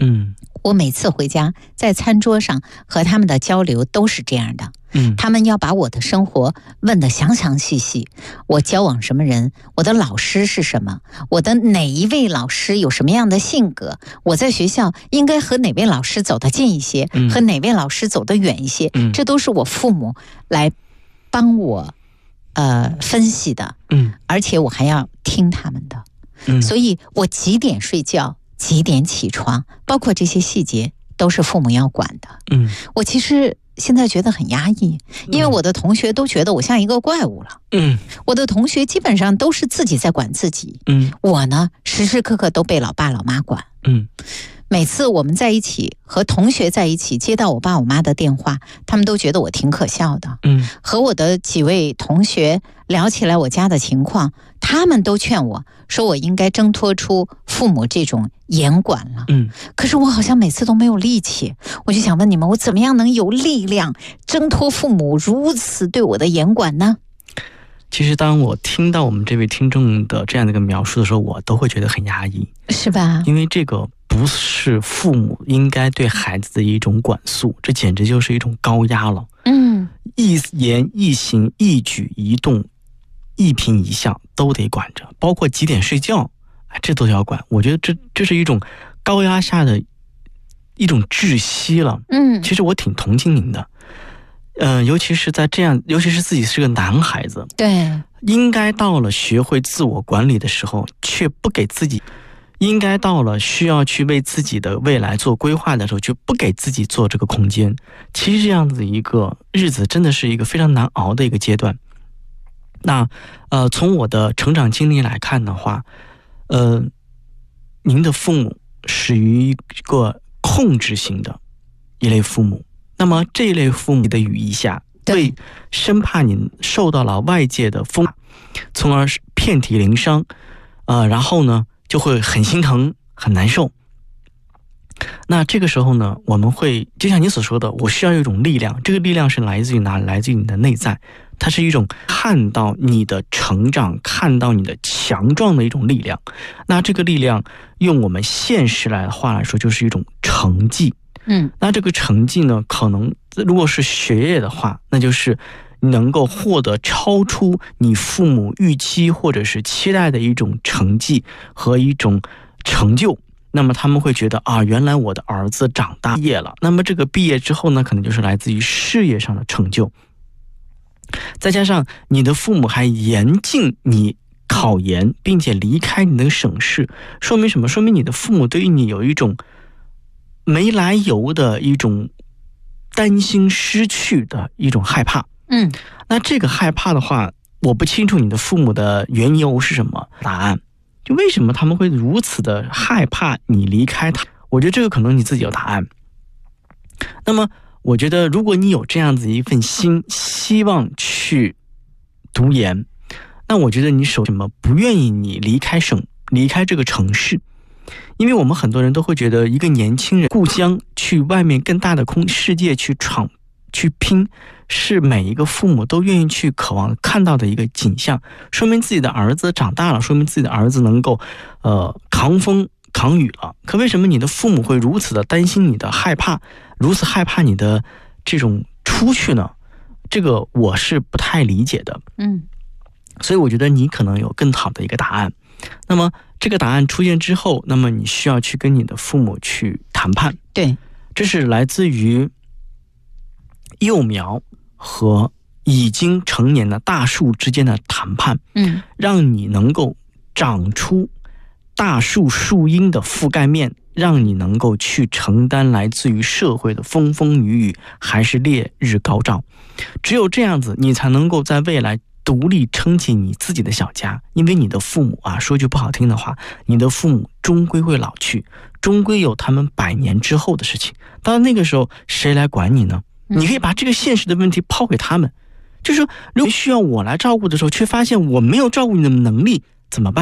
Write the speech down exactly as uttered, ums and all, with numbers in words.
嗯， 我每次回家在餐桌上和他们的交流都是这样的。 嗯， 他们要把我的生活问得详详细细，我交往什么人，我的老师是什么，我的哪一位老师有什么样的性格，我在学校应该和哪位老师走得近一些， 嗯、 和哪位老师走得远一些， 嗯、 这都是我父母来帮我呃分析的， 嗯， 而且我还要听他们的， 嗯， 所以我几点睡觉，几点起床，包括这些细节都是父母要管的。 嗯， 我其实现在觉得很压抑，因为我的同学都觉得我像一个怪物了。 嗯， 我的同学基本上都是自己在管自己。 嗯， 我呢，时时刻刻都被老爸老妈管。 嗯， 每次我们在一起和同学在一起，接到我爸我妈的电话，他们都觉得我挺可笑的。 嗯， 和我的几位同学聊起来我家的情况，他们都劝我说我应该挣脱出父母这种严管了。 嗯， 可是我好像每次都没有力气，我就想问你们，我怎么样能有力量挣脱父母如此对我的严管呢？ 其实当我听到我们这位听众的这样的一个描述的时候，我都会觉得很压抑， 是吧？ 因为这个不是父母应该对孩子的一种管束，这简直就是一种高压了。 嗯， 一言一行一举一动一颦一笑都得管着，包括几点睡觉，这都要管。我觉得这这是一种高压下的一种窒息了。 嗯， 其实我挺同情您的。嗯、呃，尤其是在这样，尤其是自己是个男孩子， 对， 应该到了学会自我管理的时候，却不给自己；应该到了需要去为自己的未来做规划的时候，就不给自己做这个空间。其实这样子一个日子，真的是一个非常难熬的一个阶段。那呃，从我的成长经历来看的话，呃，您的父母属于一个控制型的一类父母。那么这一类父母的羽翼下，对，生怕您受到了外界的风，从而遍体鳞伤，呃，然后呢就会很心疼、很难受。那这个时候呢，我们会就像你所说的，我需要一种力量，这个力量是来自于哪？来自于你的内在，它是一种看到你的成长、看到你的强壮的一种力量。那这个力量，用我们现实来的话来说，就是一种成绩。 嗯， 那这个成绩呢，可能如果是学业的话，那就是能够获得超出你父母预期或者是期待的一种成绩和一种成就。那么他们会觉得啊，原来我的儿子长大毕业了。那么这个毕业之后呢，可能就是来自于事业上的成就，再加上你的父母还严禁你考研，并且离开你的省市，说明什么？说明你的父母对于你有一种没来由的一种担心失去的一种害怕。 嗯， 那这个害怕的话，我不清楚你的父母的缘由是什么答案，就为什么他们会如此的害怕你离开他？我觉得这个可能你自己有答案。那么我觉得如果你有这样子一份心，希望去读研，那我觉得你首先什么不愿意你离开省，离开这个城市。因为我们很多人都会觉得一个年轻人故乡去外面更大的空世界去闯去拼，是每一个父母都愿意去渴望看到的一个景象，说明自己的儿子长大了，说明自己的儿子能够呃扛风扛雨了。可为什么你的父母会如此的担心你的害怕，如此害怕你的这种出去呢？这个我是不太理解的。 嗯， 所以我觉得你可能有更好的一个答案。那么这个答案出现之后，那么你需要去跟你的父母去谈判。 对， 这是来自于幼苗和已经成年的大树之间的谈判。 嗯， 让你能够长出大树树荫的覆盖面，让你能够去承担来自于社会的风风雨雨，还是烈日高照。只有这样子，你才能够在未来独立撑起你自己的小家。因为你的父母啊，说句不好听的话，你的父母终归会老去，终归有他们百年之后的事情。到那个时候，谁来管你呢？你可以把这个现实的问题抛给他们，就是说，如果需要我来照顾的时候，却发现我没有照顾你的能力，怎么办？